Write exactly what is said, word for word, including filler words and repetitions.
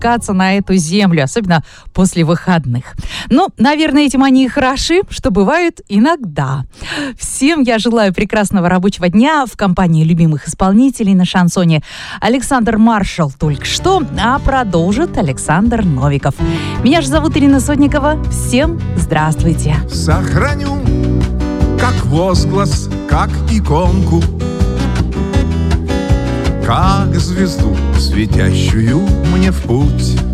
спускаться на эту землю, особенно после выходных. Ну, наверное, этим они и хороши, что бывают иногда. Всем я желаю прекрасного рабочего дня в компании любимых исполнителей на шансоне. Александр Маршал только что, а продолжит Александр Новиков. Меня же зовут Ирина Сотникова. Всем здравствуйте. Сохраню, как возглас, как иконку, как звезду, светящую мне в путь.